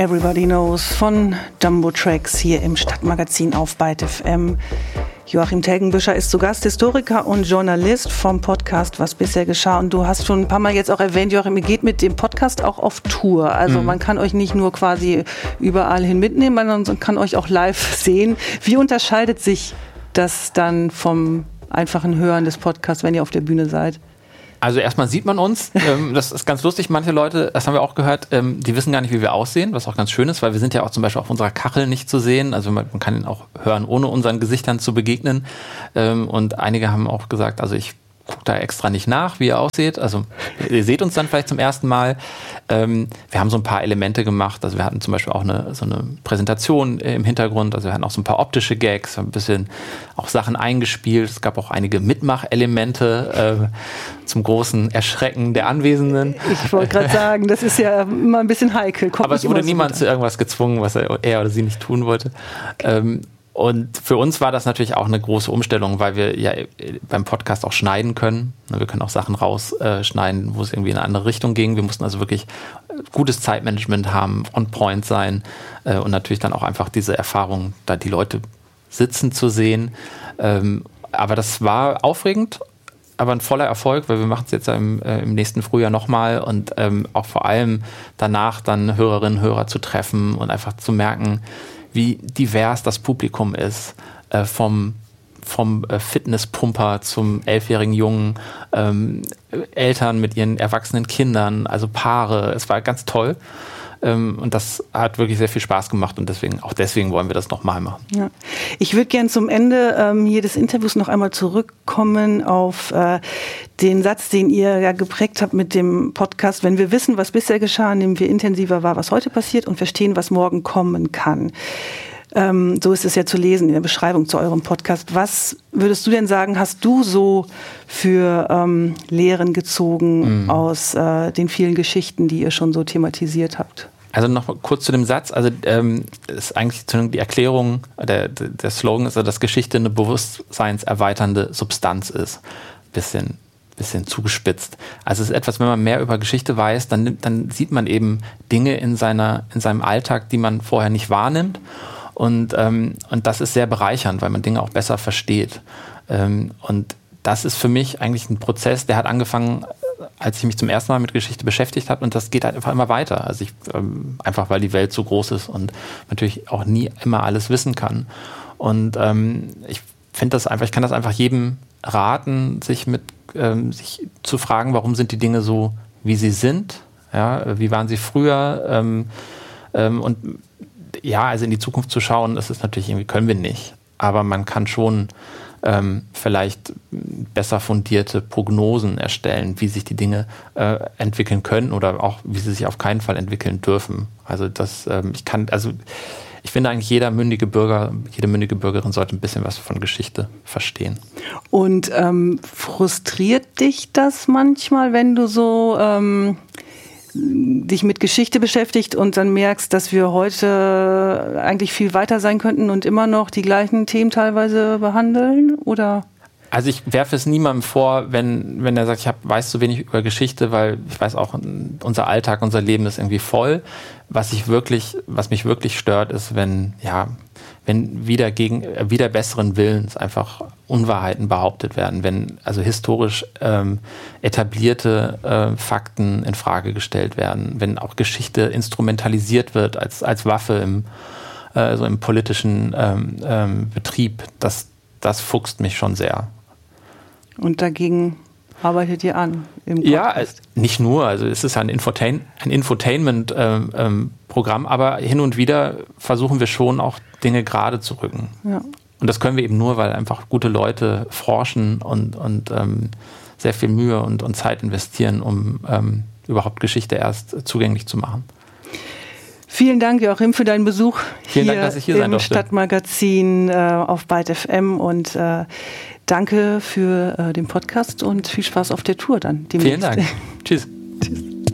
Everybody Knows von Jumbo Tracks hier im Stadtmagazin auf Byte FM. Joachim Telgenbüscher ist zu Gast, Historiker und Journalist vom Podcast Was bisher geschah. Und du hast schon ein paar Mal jetzt auch erwähnt, Joachim, ihr geht mit dem Podcast auch auf Tour. Also man kann euch nicht nur quasi überall hin mitnehmen, sondern kann euch auch live sehen. Wie unterscheidet sich das dann vom einfachen Hören des Podcasts, wenn ihr auf der Bühne seid? Also erstmal sieht man uns, das ist ganz lustig, manche Leute, das haben wir auch gehört, die wissen gar nicht, wie wir aussehen, was auch ganz schön ist, weil wir sind ja auch zum Beispiel auf unserer Kachel nicht zu sehen, also man kann ihn auch hören, ohne unseren Gesichtern zu begegnen, und einige haben auch gesagt, also ich gucke da extra nicht nach, wie ihr aussieht, also ihr seht uns dann vielleicht zum ersten Mal. Wir haben so ein paar Elemente gemacht, also wir hatten zum Beispiel auch so eine Präsentation im Hintergrund, also wir hatten auch so ein paar optische Gags, ein bisschen auch Sachen eingespielt, es gab auch einige Mitmachelemente zum großen Erschrecken der Anwesenden. Ich wollte gerade sagen, das ist ja immer ein bisschen heikel. Aber es wurde niemand zu irgendwas gezwungen, was er oder sie nicht tun wollte. Und für uns war das natürlich auch eine große Umstellung, weil wir ja beim Podcast auch schneiden können. Wir können auch Sachen rausschneiden, wo es irgendwie in eine andere Richtung ging. Wir mussten also wirklich gutes Zeitmanagement haben, on point sein und natürlich dann auch einfach diese Erfahrung, da die Leute sitzen zu sehen. Aber das war aufregend, aber ein voller Erfolg, weil wir machen es jetzt im nächsten Frühjahr nochmal und auch vor allem danach dann Hörerinnen und Hörer zu treffen und einfach zu merken, wie divers das Publikum ist, vom Fitnesspumper zum 11-jährigen Jungen, Eltern mit ihren erwachsenen Kindern, also Paare. Es war ganz toll. Und das hat wirklich sehr viel Spaß gemacht und deswegen wollen wir das nochmal machen. Ja. Ich würde gerne zum Ende hier des Interviews noch einmal zurückkommen auf den Satz, den ihr ja geprägt habt mit dem Podcast. Wenn wir wissen, was bisher geschah, nehmen wir intensiver wahr, was heute passiert und verstehen, was morgen kommen kann. So ist es ja zu lesen in der Beschreibung zu eurem Podcast. Was würdest du denn sagen, hast du so für Lehren gezogen aus den vielen Geschichten, die ihr schon so thematisiert habt? Also noch mal kurz zu dem Satz. Also ist eigentlich die Erklärung, der Slogan ist, dass Geschichte eine bewusstseinserweiternde Substanz ist. Bisschen zugespitzt. Also es ist etwas, wenn man mehr über Geschichte weiß, dann sieht man eben Dinge in seinem Alltag, die man vorher nicht wahrnimmt. Und das ist sehr bereichernd, weil man Dinge auch besser versteht. Und das ist für mich eigentlich ein Prozess, der hat angefangen, als ich mich zum ersten Mal mit Geschichte beschäftigt habe, und das geht halt einfach immer weiter. Also einfach weil die Welt so groß ist und natürlich auch nie immer alles wissen kann. Und ich finde das einfach, ich kann das einfach jedem raten, sich zu fragen, warum sind die Dinge so, wie sie sind? Ja, wie waren sie früher? Und ja, also in die Zukunft zu schauen, das ist natürlich irgendwie, können wir nicht. Aber man kann schon vielleicht besser fundierte Prognosen erstellen, wie sich die Dinge entwickeln können oder auch, wie sie sich auf keinen Fall entwickeln dürfen. Also ich finde eigentlich jeder mündige Bürger, jede mündige Bürgerin sollte ein bisschen was von Geschichte verstehen. Und frustriert dich das manchmal, wenn du so dich mit Geschichte beschäftigt und dann merkst, dass wir heute eigentlich viel weiter sein könnten und immer noch die gleichen Themen teilweise behandeln? Oder? Also ich werfe es niemandem vor, wenn er sagt, ich weiß zu wenig über Geschichte, weil ich weiß auch, unser Alltag, unser Leben ist irgendwie voll. Was mich wirklich stört, ist, wenn wider besseren Willens einfach Unwahrheiten behauptet werden, wenn also historisch etablierte Fakten in Frage gestellt werden, wenn auch Geschichte instrumentalisiert wird als Waffe im politischen Betrieb, das fuchst mich schon sehr. Und dagegen arbeitet ihr an im Podcast? Ja, nicht nur. Also es ist ein Infotainment-Programm, aber hin und wieder versuchen wir schon auch Dinge gerade zu rücken. Ja. Und das können wir eben nur, weil einfach gute Leute forschen und sehr viel Mühe und Zeit investieren, um überhaupt Geschichte erst zugänglich zu machen. Vielen Dank, Joachim, für deinen Besuch Vielen Dank, dass ich hier sein durfte. Stadtmagazin auf Byte FM und danke für den Podcast und viel Spaß auf der Tour dann demnächst. Vielen Dank. Tschüss. Tschüss.